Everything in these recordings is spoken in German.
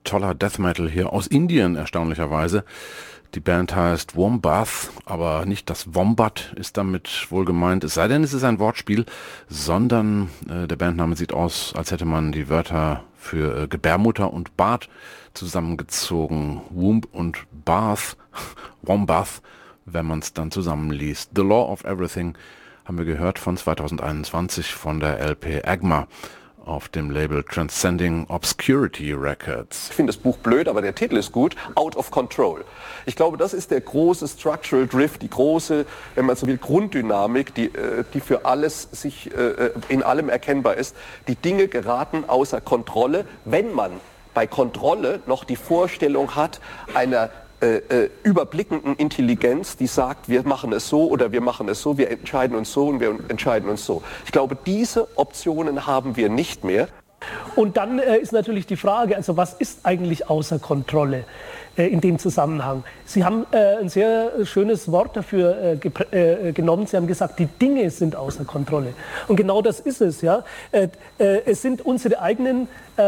toller Death Metal hier aus Indien, erstaunlicherweise. Die Band heißt Wombath, aber nicht das Wombat ist damit wohl gemeint, es sei denn, es ist ein Wortspiel, sondern der Bandname sieht aus, als hätte man die Wörter für Gebärmutter und Bart zusammengezogen. Womb und Bath, Wombath, wenn man es dann zusammenliest. The Law of Everything haben wir gehört von 2021 von der LP Agma auf dem Label Transcending Obscurity Records. Ich finde das Buch blöd, aber der Titel ist gut, Out of Control. Ich glaube, das ist der große Structural Drift, die große, wenn man so will, Grunddynamik, die für alles sich in allem erkennbar ist. Die Dinge geraten außer Kontrolle, wenn man bei Kontrolle noch die Vorstellung hat, einer überblickenden Intelligenz, die sagt, wir machen es so oder wir machen es so, wir entscheiden uns so und wir entscheiden uns so. Ich glaube, diese Optionen haben wir nicht mehr. Und dann ist natürlich die Frage, also was ist eigentlich außer Kontrolle in dem Zusammenhang? Sie haben ein sehr schönes Wort dafür genommen. Sie haben gesagt, die Dinge sind außer Kontrolle. Und genau das ist es. Ja? Es sind unsere eigenen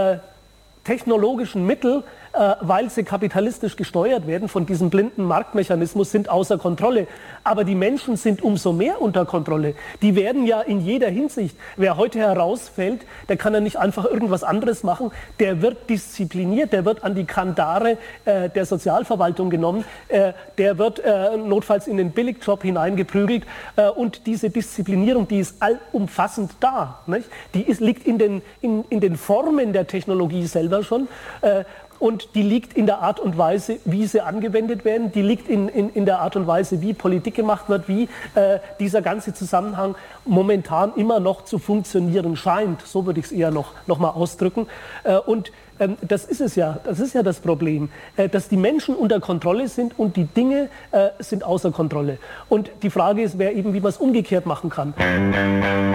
technologischen Mittel, weil sie kapitalistisch gesteuert werden von diesem blinden Marktmechanismus, sind außer Kontrolle. Aber die Menschen sind umso mehr unter Kontrolle. Die werden ja in jeder Hinsicht, wer heute herausfällt, der kann ja nicht einfach irgendwas anderes machen, der wird diszipliniert, der wird an die Kandare der Sozialverwaltung genommen, der wird notfalls in den Billigjob hineingeprügelt und diese Disziplinierung, die ist allumfassend da. Nicht? Die liegt in den Formen der Technologie selber schon. Und die liegt in der Art und Weise, wie sie angewendet werden, die liegt in der Art und Weise, wie Politik gemacht wird, wie dieser ganze Zusammenhang momentan immer noch zu funktionieren scheint. So würde ich es eher noch mal ausdrücken. Und das ist es ja, das ist ja das Problem, dass die Menschen unter Kontrolle sind und die Dinge sind außer Kontrolle. Und die Frage ist, wie man es umgekehrt machen kann.